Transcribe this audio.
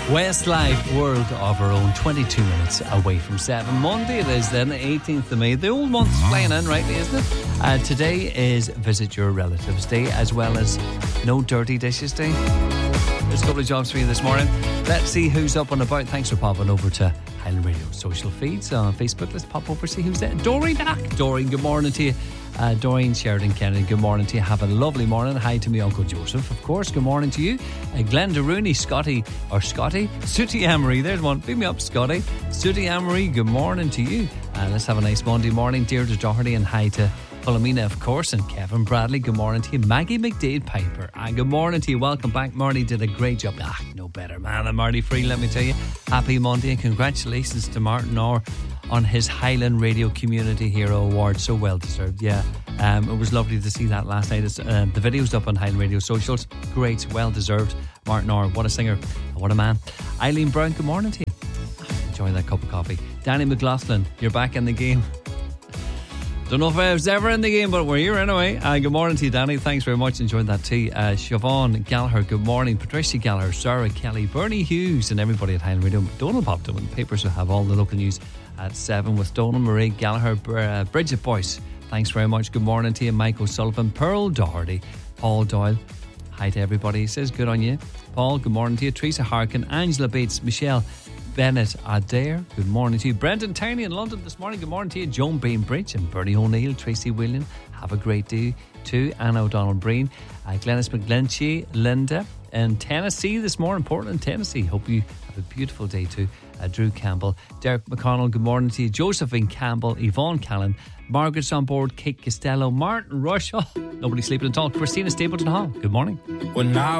Westlife, World of Our Own, 22 minutes away from 7. Monday it is then, 18th of May. The old month's flying in, rightly, isn't it? Today is Visit Your Relatives Day, as well as No Dirty Dishes Day. There's a couple of jobs for you this morning. Let's see who's up and about. Thanks for popping over to Highland Radio social feeds on Facebook. Let's pop over, see who's there. Doreen Ack. Doreen, good morning to you. Doreen Sheridan Kennedy, good morning to you. Have a lovely morning. Hi to me Uncle Joseph, of course. Good morning to you. Glenda Rooney, Scotty, Sooty Amory, there's one. Beat me up, Scotty. Sooty Amory, good morning to you. Let's have a nice Monday morning. Deirdre Doherty, and hi to Philomena, of course, and Kevin Bradley, good morning to you. Maggie McDade Piper, good morning to you. Welcome back. Marty did a great job. No better man than Marty Free, let me tell you. Happy Monday, and congratulations to Martin Orr on his Highland Radio Community Hero Award. So well deserved. Yeah, it was lovely to see that last night. The video's up on Highland Radio socials. Great, well deserved. Martin Orr, what a singer, what a man. Eileen Brown, good morning to you. Enjoy that cup of coffee. Danny McLaughlin, you're back in the game. Don't know if I was ever in the game, but we're here anyway. Good morning to you, Danny. Thanks very much. Enjoyed that tea. Siobhan Gallagher, good morning. Patricia Gallagher, Sarah Kelly, Bernie Hughes, and everybody at Highland Radio. Donald popped up in the papers will have all the local news at 7 with Donald, Marie Gallagher, Bridget Boyce. Thanks very much. Good morning to you, Mike O'Sullivan, Pearl Doherty, Paul Doyle. Hi to everybody. He says good on you. Paul, good morning to you. Teresa Harkin, Angela Bates, Michelle Bennett Adair, good morning to you. Brendan Turney in London this morning, good morning to you. Joan Bainbridge and Bernie O'Neill, Tracy William, have a great day too. Anna O'Donnell Breen, Glennis McGlinchey, Linda in Tennessee this morning, Portland, Tennessee. Hope you have a beautiful day too. Drew Campbell, Derek McConnell, good morning to you. Josephine Campbell, Yvonne Callan, Margaret's on board, Kate Costello, Martin Rush, nobody sleeping at all. Christina Stapleton Hall, good morning. Well, now